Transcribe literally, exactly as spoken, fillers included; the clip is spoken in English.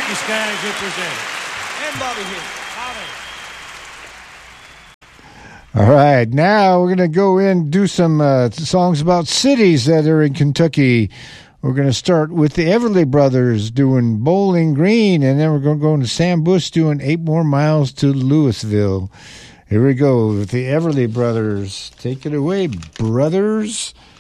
Thank you, Skaggs. We appreciate it. And Bobby here. Bobby. All right, now we're going to go in and do some uh, songs about cities that are in Kentucky. We're going to start with the Everly Brothers doing Bowling Green, and then we're going to go into Sam Bush doing Eight More Miles to Louisville. Here we go with the Everly Brothers. Take it away, brothers.